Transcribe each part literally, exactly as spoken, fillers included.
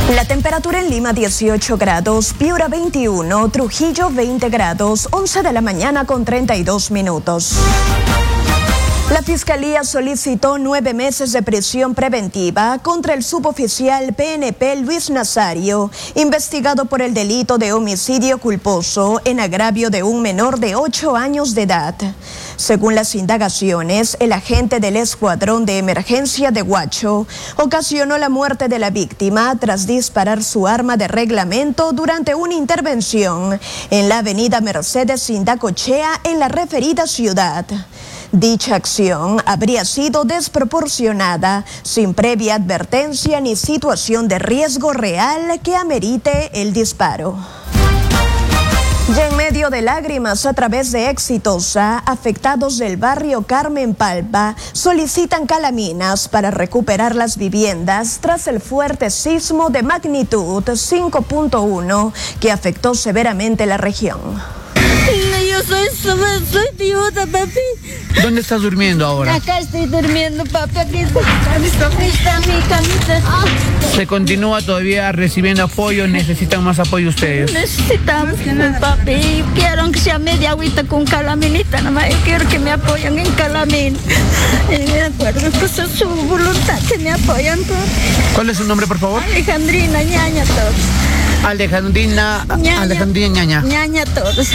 La temperatura en Lima dieciocho grados, Piura veintiuno, Trujillo veinte grados, once de la mañana con treinta y dos minutos. La Fiscalía solicitó nueve meses de prisión preventiva contra el suboficial P N P Luis Nazario, investigado por el delito de homicidio culposo en agravio de un menor de ocho años de edad. Según las indagaciones, el agente del Escuadrón de Emergencia de Huacho ocasionó la muerte de la víctima tras disparar su arma de reglamento durante una intervención en la avenida Mercedes Indacochea en la referida ciudad. Dicha acción habría sido desproporcionada, sin previa advertencia ni situación de riesgo real que amerite el disparo. Y en medio de lágrimas a través de Exitosa, afectados del barrio Carmen Palpa solicitan calaminas para recuperar las viviendas tras el fuerte sismo de magnitud cinco punto uno que afectó severamente la región. Yo soy, soy, soy viuda, papi. ¿Dónde estás durmiendo ahora? Acá estoy durmiendo, papi. Aquí está, aquí está mi camisa. ¿Se continúa todavía recibiendo apoyo? ¿Necesitan más apoyo ustedes? Necesitamos, papi. Quiero que sea media agüita con calaminita, nomás. Yo quiero que me apoyen en calamina. Y de acuerdo, pues es su voluntad que me apoyan todos. ¿Cuál es su nombre, por favor? Alejandrina Ñaña todos. Alejandrina Ñaña. Alejandrina Ñaña. Ñaña todos.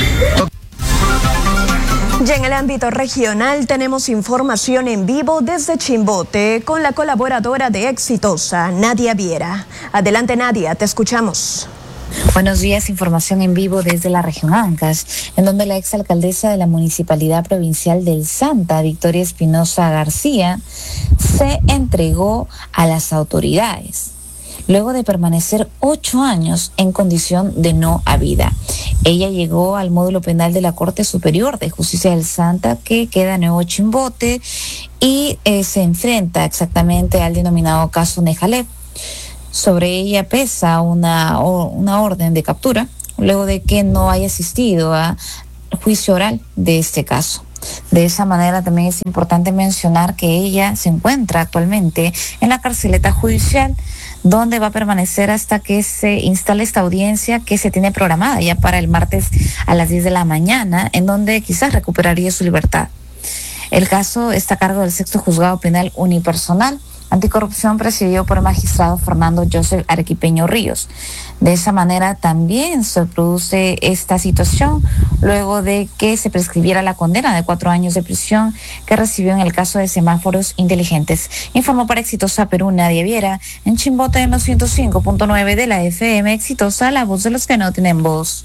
Y en el ámbito regional tenemos información en vivo desde Chimbote con la colaboradora de Exitosa, Nadia Viera. Adelante, Nadia, te escuchamos. Buenos días, información en vivo desde la región Ancash, en donde la exalcaldesa de la Municipalidad Provincial del Santa, Victoria Espinosa García, se entregó a las autoridades luego de permanecer ocho años en condición de no habida. Ella llegó al módulo penal de la Corte Superior de Justicia del Santa, que queda en Nuevo Chimbote, y eh, se enfrenta exactamente al denominado caso Nejalep. Sobre ella pesa una, una orden de captura, luego de que no haya asistido al juicio oral de este caso. De esa manera también es importante mencionar que ella se encuentra actualmente en la carceleta judicial, donde va a permanecer hasta que se instale esta audiencia que se tiene programada ya para el martes a las diez de la mañana, en donde quizás recuperaría su libertad. El caso está a cargo del sexto juzgado penal unipersonal anticorrupción presidido por el magistrado Fernando Joseph Arequipeño Ríos. De esa manera también se produce esta situación luego de que se prescribiera la condena de cuatro años de prisión que recibió en el caso de semáforos inteligentes. Informó para Exitosa Perú Nadia Viera, en Chimbote en los ciento cinco punto nueve de la F M. Exitosa, la voz de los que no tienen voz.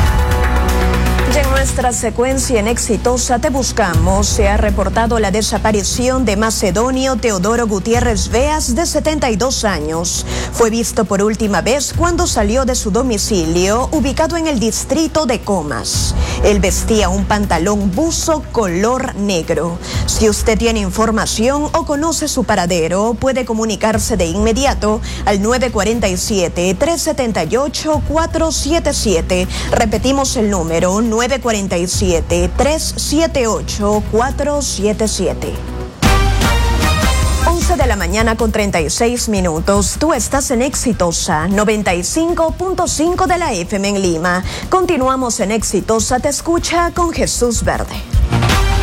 Y en nuestra secuencia en Exitosa te buscamos, se ha reportado la desaparición de Macedonio Teodoro Gutiérrez Veas, de setenta y dos años. Fue visto por última vez cuando salió de su domicilio, ubicado en el distrito de Comas. Él vestía un pantalón buzo color negro. Si usted tiene información o conoce su paradero, puede comunicarse de inmediato al nueve cuatro siete, tres siete ocho, cuatro siete siete. Repetimos el número, nueve cuatro siete, tres siete ocho, cuatro siete siete. once de la mañana con treinta y seis minutos. Tú estás en Exitosa, noventa y cinco punto cinco de la F M en Lima. Continuamos en Exitosa, te escucha con Jesús Verde.